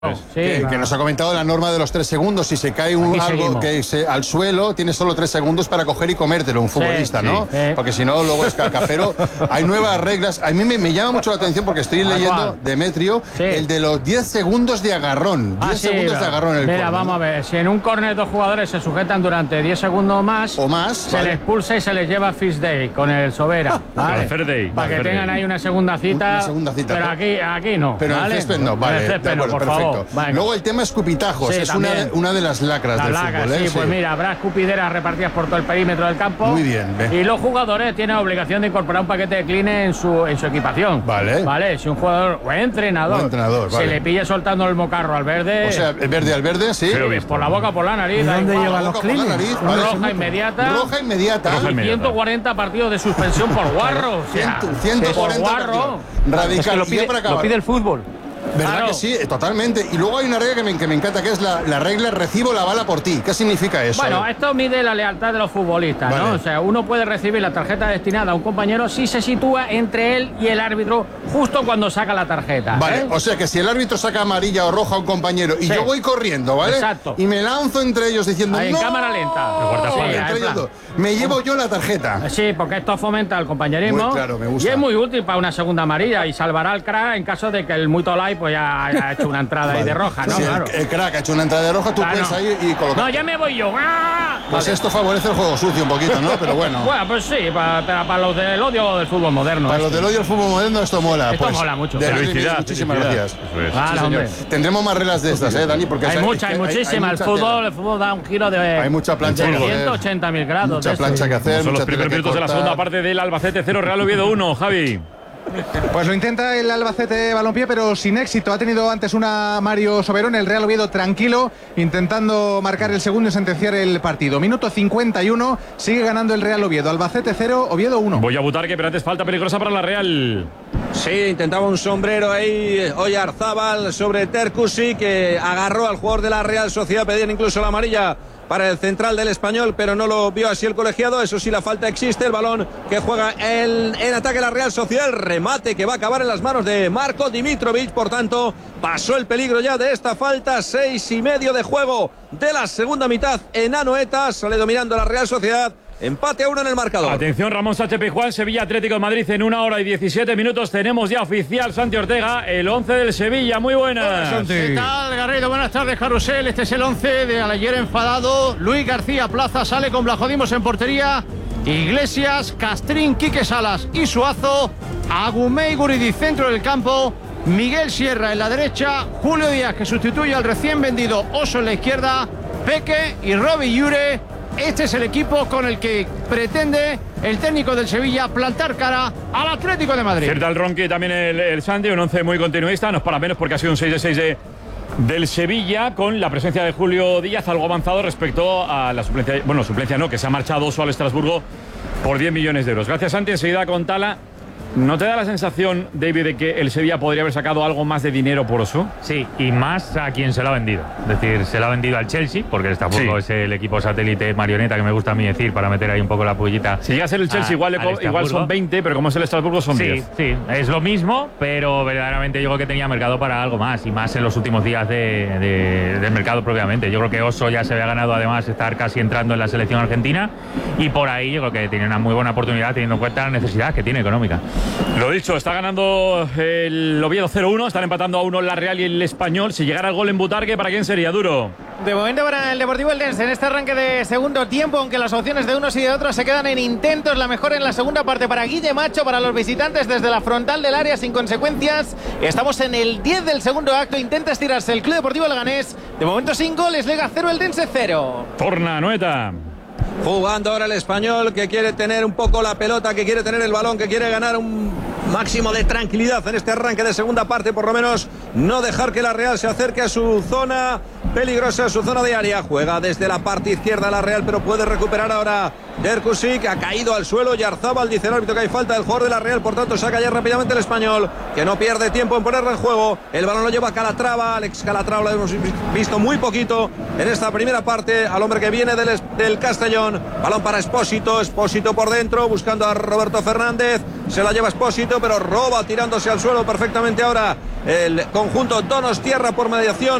Que nos ha comentado la norma de los 3 segundos. Si se cae algo al suelo, tienes solo 3 segundos para coger y comértelo, un futbolista, ¿no? Porque si no, luego es caca. Pero hay nuevas reglas. A mí me llama mucho la atención porque estoy leyendo, Demetrio, el de los 10 segundos de agarrón. 10 segundos de agarrón en el córner. Vamos a ver. Si en un córner 2 jugadores se sujetan durante 10 segundos o más, se les expulsa y se les lleva Fish Day con el Sobera. ¿Vale? Para que tengan ahí una segunda cita. Pero aquí no. Pero en el césped no. Vale, por favor. Luego el tema escupitajos, es una de las lacras del fútbol. Sí, pues mira, habrá escupideras repartidas por todo el perímetro del campo. Muy bien. Y los jugadores tienen obligación de incorporar un paquete de clean en su equipación. Vale. Si un jugador o entrenador se le pilla soltando el mocarro al verde. O sea, el verde al verde, sí. Por la boca, por la nariz. ¿Dónde llevan los clean? Roja inmediata. Y 140 partidos de suspensión por guarro. 140 partidos. Radical. Lo pide el fútbol. ¿Verdad que sí? Totalmente. Y luego hay una regla que me encanta, que es la regla recibo la bala por ti. ¿Qué significa eso? Bueno, esto mide la lealtad de los futbolistas, ¿no? O sea, uno puede recibir la tarjeta destinada a un compañero si se sitúa entre él y el árbitro justo cuando saca la tarjeta. O sea que si el árbitro saca amarilla o roja a un compañero y yo voy corriendo, ¿vale? Exacto. Y me lanzo entre ellos diciendo en cámara lenta. Me llevo yo la tarjeta. Sí, porque esto fomenta el compañerismo. Me gusta. Y es muy útil para una segunda amarilla y salvará al crack en caso de que el muy tolai pues ya ha hecho una entrada ahí de roja, ¿no? Si el crack ha hecho una entrada de roja, tú puedes ahí y colocar. No, ya me voy yo. Pues esto favorece el juego sucio un poquito, ¿no? Pero bueno. Bueno, pues sí, para los del odio del fútbol moderno. Para los del odio del fútbol moderno esto mola. Esto mola mucho. Muchísimas gracias. Hombre. Tendremos más reglas de estas, Dani, porque hay muchísimas. El fútbol da un giro de hay mucha plancha de 180.000 grados. Mucha plancha que hacer. Son los primeros minutos de la segunda parte del Albacete 0, Real Oviedo 1, Javi. Pues lo intenta el Albacete Balompié, pero sin éxito. Ha tenido antes una Mario Soberón, el Real Oviedo tranquilo, intentando marcar el segundo y sentenciar el partido. Minuto 51, sigue ganando el Real Oviedo. Albacete 0, Oviedo 1. Voy a Butarque, pero antes falta peligrosa para la Real. Sí, intentaba un sombrero ahí Oyarzábal sobre Tercusi, que agarró al jugador de la Real Sociedad, pedían incluso la amarilla para el central del Español, pero no lo vio así el colegiado. Eso sí, la falta existe. El balón que juega en ataque la Real Sociedad, el remate que va a acabar en las manos de Marko Dimitrovic. Por tanto, pasó el peligro ya de esta falta. 6:30 de juego de la segunda mitad en Anoeta. Sale dominando la Real Sociedad. Empate a 1 en el marcador. Atención, Ramón Sánchez Pizjuán, Sevilla Atlético de Madrid en 1 hora y 17 minutos. Tenemos ya oficial Santi Ortega, el 11 del Sevilla. Muy buenas. ¿Qué tal, Garrido? Buenas tardes, Carrusel. Este es el 11 de ayer enfadado. Luis García Plaza sale con Blajodimos en portería. Iglesias, Castrín, Quique Salas y Suazo. Agumey Guridi centro del campo. Miguel Sierra en la derecha. Julio Díaz, que sustituye al recién vendido Oso en la izquierda. Peque y Robbie Llure. Este es el equipo con el que pretende el técnico del Sevilla plantar cara al Atlético de Madrid. Cierta el ronque también el Santi, un 11 muy continuista, no es para menos porque ha sido un 6 de 6 del Sevilla, con la presencia de Julio Díaz, algo avanzado respecto a la suplencia. Bueno, suplencia no, que se ha marchado Oso al Estrasburgo por 10 millones de euros. Gracias, Santi. Enseguida con Tala. ¿No te da la sensación, David, de que el Sevilla podría haber sacado algo más de dinero por Oso? Sí, y más a quien se lo ha vendido. Es decir, se lo ha vendido al Chelsea, porque el Estrasburgo es el equipo satélite marioneta que me gusta a mí decir, para meter ahí un poco la pullita. Si llega a ser el Chelsea, igual son 20, pero como es el Estrasburgo son 10. Sí, es lo mismo, pero verdaderamente yo creo que tenía mercado para algo más, y más en los últimos días del mercado propiamente. Yo creo que Oso ya se había ganado además estar casi entrando en la selección argentina, y por ahí yo creo que tiene una muy buena oportunidad teniendo en cuenta la necesidad que tiene económica. Lo dicho, está ganando el Oviedo 0-1, están empatando a 1 la Real y el Español. Si llegara el gol en Butarque, ¿para quién sería, Duro? De momento para el Deportivo Eldense en este arranque de segundo tiempo, aunque las opciones de unos y de otros se quedan en intentos. La mejor en la segunda parte para Guille Macho, para los visitantes desde la frontal del área sin consecuencias. Estamos en el 10 del segundo acto, intenta estirarse el Club Deportivo Leganés. De momento sin goles, Lega 0, Eldense 0. Torna Anoeta. Jugando ahora el Español, que quiere tener un poco la pelota, que quiere tener el balón, que quiere ganar un máximo de tranquilidad en este arranque de segunda parte, por lo menos no dejar que la Real se acerque a su zona peligrosa, a su zona de área. Juega desde la parte izquierda la Real, pero puede recuperar ahora Derkusi, que ha caído al suelo. Yarzábal dice el árbitro que hay falta del jugador de la Real, por tanto saca ya rápidamente el Español, que no pierde tiempo en ponerla en juego. El balón lo lleva Calatrava, Alex Calatrava, lo hemos visto muy poquito en esta primera parte, al hombre que viene del Castellón. Balón para Espósito por dentro, buscando a Roberto Fernández, se la lleva Espósito, pero roba tirándose al suelo perfectamente ahora el conjunto donostiarra por mediación